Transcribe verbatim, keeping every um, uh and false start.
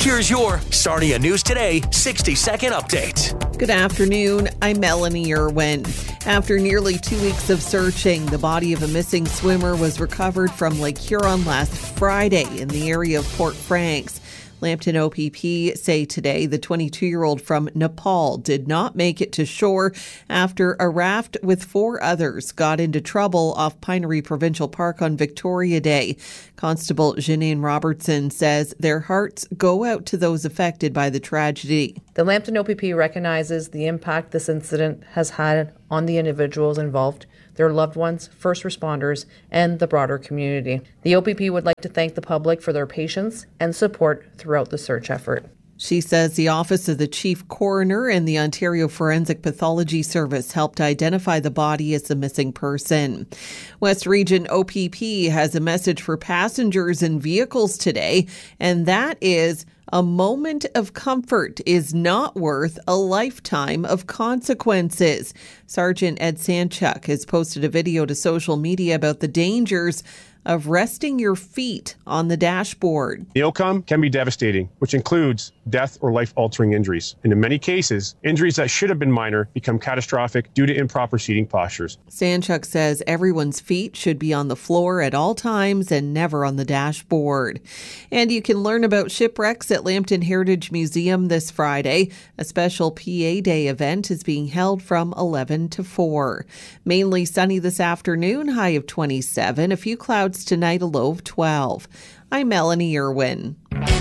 Here's your Starting a News Today sixty second update. Good afternoon. I'm Melanie Irwin. After nearly two weeks of searching, the body of a missing swimmer was recovered from Lake Huron last Friday in the area of Port Franks. Lambton O P P say today the twenty-two-year-old from Nepal did not make it to shore after a raft with four others got into trouble off Pinery Provincial Park on Victoria Day. Constable Janine Robertson says their hearts go out to those affected by the tragedy. The Lambton O P P recognizes the impact this incident has had on the individuals involved, their loved ones, first responders, and the broader community. The O P P would like to thank the public for their patience and support throughout the search effort. She says the Office of the Chief Coroner and the Ontario Forensic Pathology Service helped identify the body as the missing person. West Region O P P has a message for passengers and vehicles today, and that is a moment of comfort is not worth a lifetime of consequences. Sergeant Ed Sanchuk has posted a video to social media about the dangers of resting your feet on the dashboard. The outcome can be devastating, which includes death or life-altering injuries. And in many cases, injuries that should have been minor become catastrophic due to improper seating postures. Sanchuk says everyone's feet should be on the floor at all times and never on the dashboard. And you can learn about shipwrecks at Lambton Heritage Museum this Friday. A special P A Day event is being held from eleven to four. Mainly sunny this afternoon, high of twenty-seven. A few clouds tonight, a low of twelve. I'm Melanie Irwin.